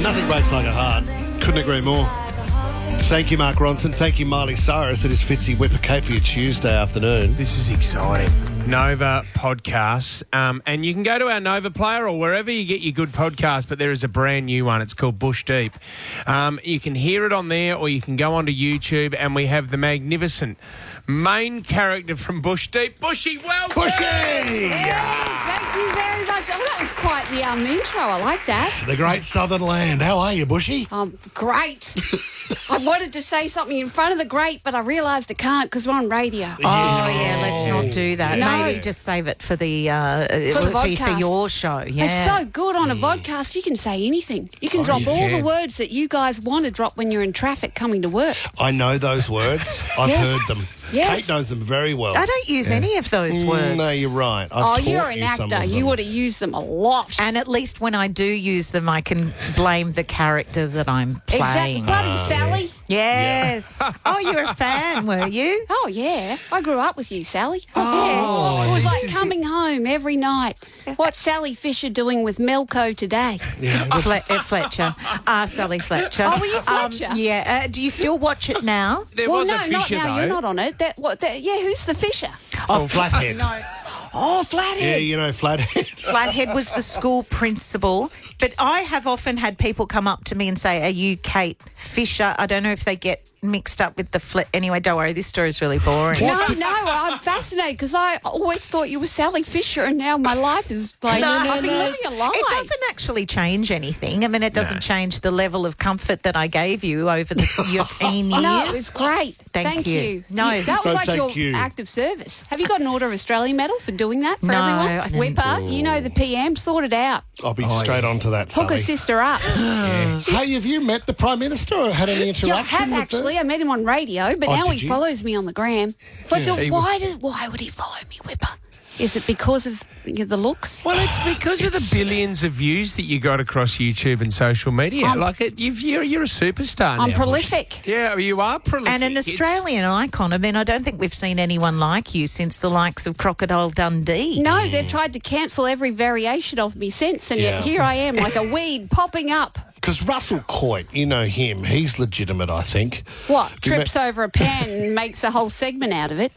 Nothing breaks like a heart. Couldn't agree more. Thank you, Mark Ronson. Thank you, Miley Cyrus. It is Fitzy Whipper Kate for your Tuesday afternoon. This is exciting. Nova Podcasts. And you can go to our Nova player or wherever you get your good podcasts, but there is a brand new one. It's called Bush Deep. You can hear it on there or you can go onto YouTube, and we have the magnificent main character from Bush Deep, Bushy. Welcome! Bushy! Thank you very much. Oh, that was quite the intro. I like that. The great southern land. How are you, Bushy? Great. I wanted to say something in front of the great, but I realised I can't because we're on radio. Oh, yeah, let's not do that. No. Maybe just save it for the podcast. for your show. Yeah. It's so good on a vodcast. You can say anything. You can drop all the words that you guys want to drop when you're in traffic coming to work. I know those words. I've Yes. heard them. Yes. Kate knows them very well. I don't use any of those words. No, you're right. I've You're taught an you some actor. of You them. would have used them a lot. And at least when I do use them, I can blame the character that I'm Exactly. playing. Bloody Sally. Yes. Oh, you're a fan, were you? Oh, yeah. I grew up with you, Sally. Yeah. It was like coming home every night. What's Sally Fisher doing with Melco today? Fletcher. Sally Fletcher. Oh, were you Fletcher? Yeah. Do you still watch it now? There Well, was no, a Fisher, not now. though. You're not on it. Who's the Fisher? Oh, Flathead. Oh, Flathead. Yeah, you know, Flathead. Flathead was the school principal. But I have often had people come up to me and say, "Are you Kate Fisher?" I don't know if they get mixed up with the Anyway, don't worry, this story is really boring. No, I'm fascinated because I always thought you were Sally Fisher, and now my life is like I've been living a lie. It doesn't actually change anything. I mean, it doesn't change the level of comfort that I gave you over your teen years. No, it was great. Thank you. No, that was So like thank your you. active service. Have you got an Order of Australia medal for doing that for No, everyone? I didn't. Whipper, you know the PM, sort it out. I'll be straight on to that, Hook a Sally. sister up. Hey, have you met the Prime Minister or had any interaction Yeah, I have with actually. I met him on radio, but Oh, now did he you? follows me on the gram. But He why would he follow me, Whipper? Is it because of the looks? Well, it's because of the billions of views that you got across YouTube and social media. You're a superstar now. I'm prolific. Yeah, you are prolific. And an It's- Australian icon. I mean, I don't think we've seen anyone like you since the likes of Crocodile Dundee. No, they've tried to cancel every variation of me since, and Yeah. yet here I am like a weed popping up. Because Russell Coit, you know him, he's legitimate, I think. What? You Trips over a pan and makes a whole segment out of it.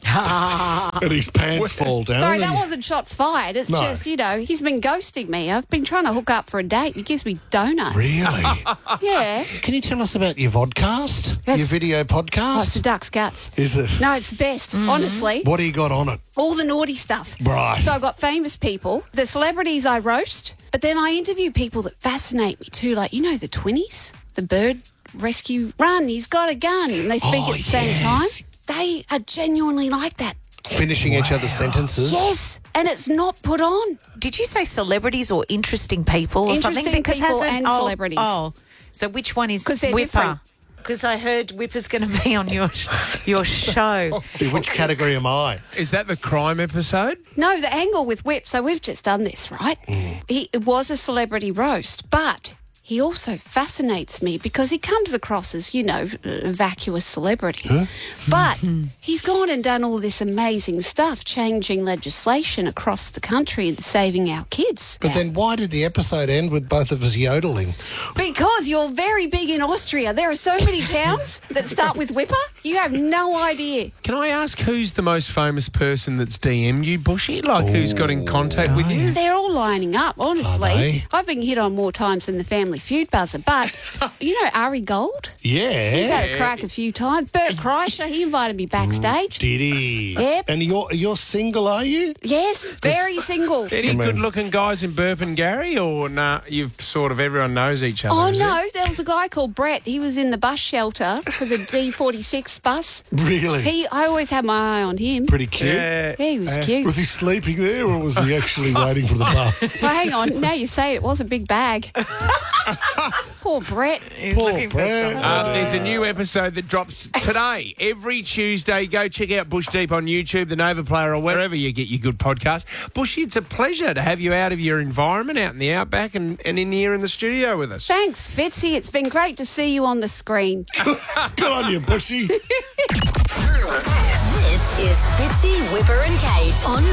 And his pants fall down. Sorry, that wasn't shots fired. It's No. just, he's been ghosting me. I've been trying to hook up for a date. He gives me donuts. Really? Yeah. Can you tell us about your vodcast? That's- Your video Oh, it's podcast? the duck's guts. Is it? No, it's the best, honestly. What do you got on it? All the naughty stuff. Right. So I've got famous people, the celebrities I roast, but then I interview people that fascinate me too, like, the Twinnies, the bird rescue run, he's got a gun, and they speak Oh, at the same yes. time. They are genuinely like that. Finishing each other's sentences? Yes, and it's not put on. Did you say celebrities or interesting people or something? Interesting people hasn't- and celebrities. Oh, so which one is 'Cause they're Whipper? different. Because I heard Whipper's going to be on your show. Which category am I? Is that the crime episode? No, the angle with Whip, so we've just done this, right? It was a celebrity roast, but he also fascinates me because he comes across as, a vacuous celebrity. But he's gone and done all this amazing stuff, changing legislation across the country and saving our kids. But then why did the episode end with both of us yodeling? Because you're very big in Austria. There are so many towns that start with Whipper. You have no idea. Can I ask who's the most famous person that's DM'd you, Bushy? Like, who's got in contact with you? They're all lining up, honestly. Are they? I've been hit on more times than the Family Feud buzzer, but Ari Gold? Yeah. He's had a crack a few times. Bert Kreischer, he invited me backstage. Did he? Yep. And you're single, are you? Yes, very single. Any good-looking guys in Burp and Gary, or nah, everyone knows each other? Oh, is no, it? there was a guy called Brett. He was in the bus shelter for the D46 bus. Really? I always had my eye on him. Pretty cute. Yeah, he was cute. Was he sleeping there or was he actually waiting for the bus? Well, hang on. Now you say it was a big bag. Poor Brett. Poor Brett. There's a new episode that drops today, every Tuesday. Go check out Bush Deep on YouTube, the Nova Player, or wherever you get your good podcasts. Bushy, it's a pleasure to have you out of your environment, out in the outback, and in here in the studio with us. Thanks, Fitzy. It's been great to see you on the screen. Good on you, Bushy. This is Fitzy, Whipper and Kate on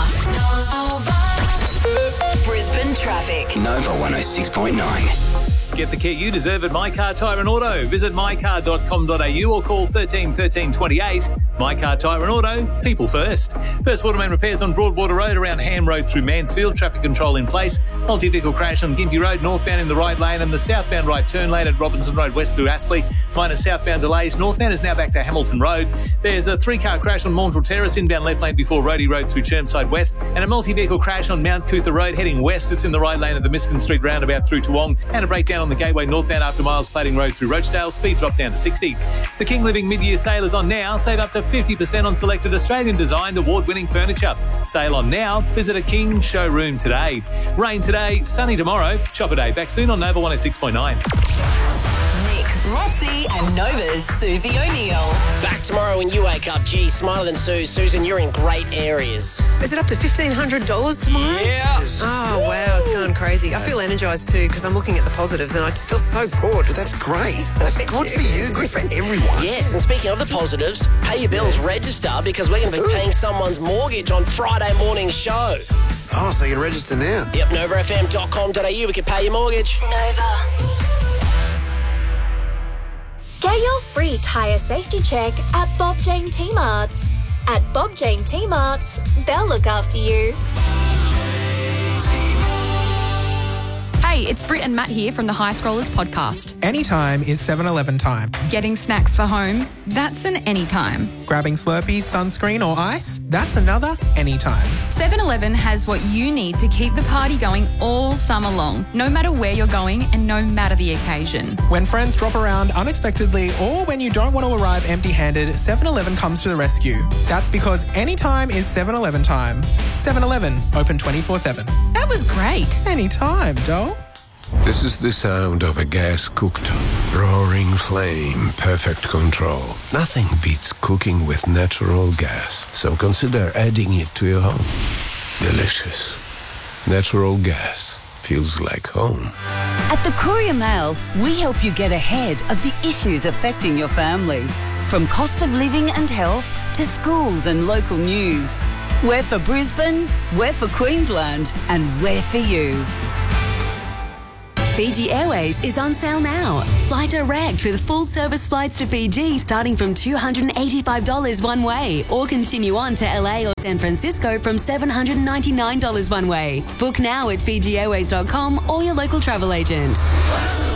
Nova. Brisbane traffic. Nova 106.9. Get the care you deserve at My Car Tyre and Auto. Visit mycar.com.au or call 13 13 28. My Car Tyre and Auto, people first. First water main repairs on Broadwater Road around Ham Road through Mansfield. Traffic control in place. Multi-vehicle crash on Gympie Road, northbound in the right lane, and the southbound right turn lane at Robinson Road west through Aspley. Minor southbound delays. Northbound is now back to Hamilton Road. There's a 3-car crash on Maundrell Terrace, inbound left lane before Roadie Road through Chermside West, and a multi-vehicle crash on Mount Cootha Road heading west. It's in the right lane at the Miskin Street roundabout through Toowong, and a breakdown on the Gateway northbound after Miles Plating Road through Rochdale. Speed drop down to 60. The King Living mid-year sale is on now. Save up to 50% on selected Australian-designed award-winning furniture. Sale on now. Visit a King showroom today. Rain today, sunny tomorrow. Chopper day. Back soon on Nova 106.9. Nick, Lotzie and Nova's Susie O'Neill. Back tomorrow when you wake up. Gee, smiler than Sue. Susan, you're in great areas. Is it up to $1,500 tomorrow? Yeah. Oh, wow, it's going crazy. I feel energised too because I'm looking at the positives and I feel so good. But that's great. That's good for you, good for everyone. Yes, and speaking of the positives, pay your bills, register, because we're going to be paying someone's mortgage on Friday morning's show. Oh, so you can register now? Yep, novafm.com.au. We can pay your mortgage. Nova. Get your free tyre safety check at Bob Jane T-Marts. At Bob Jane T-Marts, they'll look after you. Hey, it's Britt and Matt here from the High Scrollers podcast. Anytime is 7-Eleven time. Getting snacks for home, that's an anytime. Grabbing Slurpees, sunscreen or ice, that's another anytime. 7-Eleven has what you need to keep the party going all summer long, no matter where you're going and no matter the occasion. When friends drop around unexpectedly or when you don't want to arrive empty-handed, 7-Eleven comes to the rescue. That's because anytime is 7-Eleven time. 7-Eleven, open 24/7. That was great. Anytime, doll. This is the sound of a gas-cooked, roaring flame, perfect control. Nothing beats cooking with natural gas, so consider adding it to your home. Delicious. Natural gas feels like home. At the Courier Mail, we help you get ahead of the issues affecting your family. From cost of living and health to schools and local news. We're for Brisbane, we're for Queensland, and we're for you. Fiji Airways is on sale now. Fly direct with full-service flights to Fiji starting from $285 one way, or continue on to LA or San Francisco from $799 one way. Book now at FijiAirways.com or your local travel agent.